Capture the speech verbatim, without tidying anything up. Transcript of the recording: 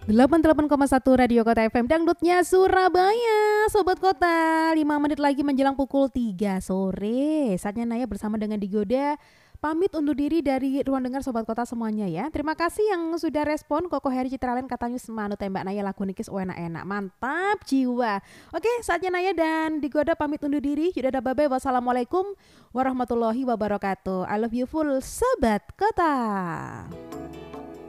delapan puluh delapan koma satu Radio Kota F M Dangdutnya Surabaya. Sobat Kota, lima menit lagi menjelang pukul tiga sore. Saatnya Naya bersama dengan Digoda pamit undur diri dari ruang dengar Sobat Kota semuanya ya. Terima kasih yang sudah respon. Koko Heri Citralen katanya semanu tembak Naya lagu nikis enak-enak. Mantap jiwa. Oke, saatnya Naya dan Digoda pamit undur diri. Sudah ada bye-bye. Wassalamualaikum warahmatullahi wabarakatuh. I love you full Sobat Kota.